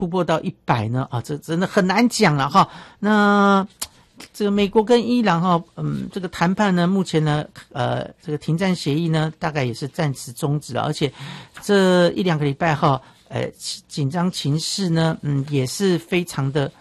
突破到100呢？这真的很难讲了哈。那这个美国跟伊朗哈，这个谈判呢，目前呢，这个停战协议呢，大概也是暂时终止了，而且这1-2个礼拜哈，紧张情势呢，也是非常的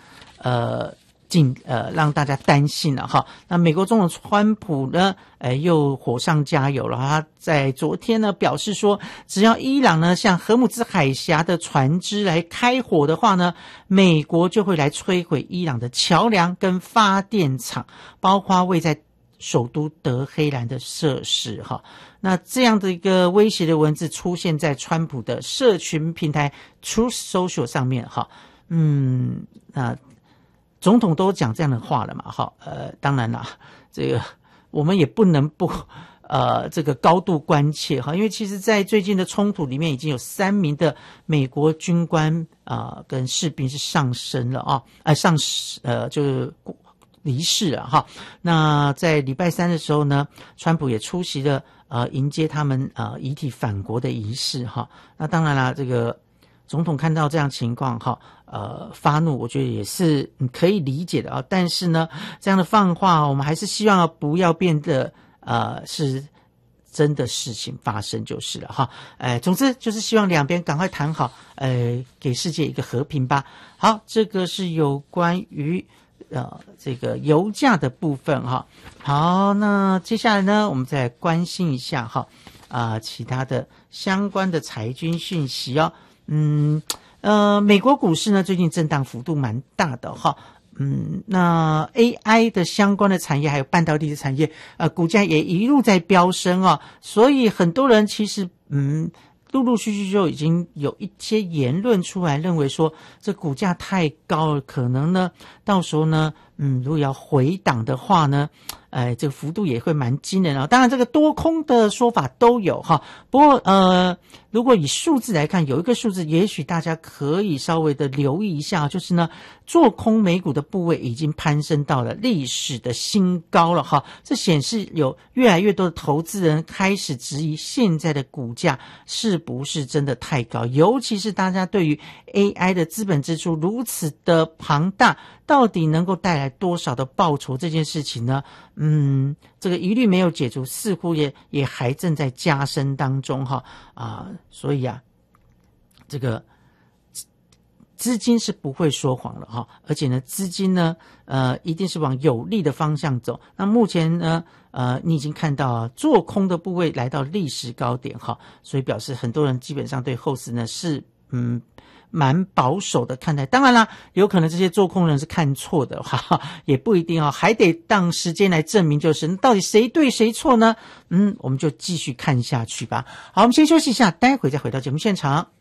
让大家担心了哈。那美国总统川普呢，又火上加油了。他在昨天呢表示说，只要伊朗呢向荷姆兹海峡的船只来开火的话呢，美国就会来摧毁伊朗的桥梁跟发电厂，包括位在首都德黑兰的设施哈。那这样的一个威胁的文字出现在川普的社群平台 Truth Social 上面哈。那总统都讲这样的话了嘛，当然啦，这个我们也不能不这个高度关切哈，因为其实在最近的冲突里面，已经有3名的美国军官跟士兵是上升了就是离世了哈。那在礼拜3的时候呢，川普也出席了迎接他们遗体返国的仪式哈。那当然啦，这个总统看到这样情况哈，发怒，我觉得也是可以理解的但是呢，这样的放话，我们还是希望不要变得是真的事情发生就是了哈。总之就是希望两边赶快谈好，给世界一个和平吧。好，这个是有关于这个油价的部分哈。好，那接下来呢，我们再关心一下哈其他的相关的财经讯息哦。美国股市呢最近震荡幅度蛮大的哈。那 AI 的相关的产业还有半导体的产业股价也一路在飙升所以很多人其实陆陆续续就已经有一些言论出来，认为说这股价太高了，可能呢到时候呢如果要回档的话呢这个幅度也会蛮惊人当然这个多空的说法都有哈。不过如果以数字来看，有一个数字也许大家可以稍微的留意一下，就是呢做空美股的部位已经攀升到了历史的新高了哈。这显示有越来越多的投资人开始质疑现在的股价是不是真的太高，尤其是大家对于 AI 的资本支出如此的庞大，到底能够带来多少的报酬这件事情呢这个疑虑没有解除，似乎也还正在加深当中哈所以这个资金是不会说谎了哈，而且呢资金呢一定是往有利的方向走。那目前呢你已经看到做空的部位来到历史高点哈，所以表示很多人基本上对后市呢是蛮保守的看待。当然啦，有可能这些做空人是看错的哈，也不一定还得当时间来证明就是到底谁对谁错呢我们就继续看下去吧。好，我们先休息一下，待会再回到节目现场。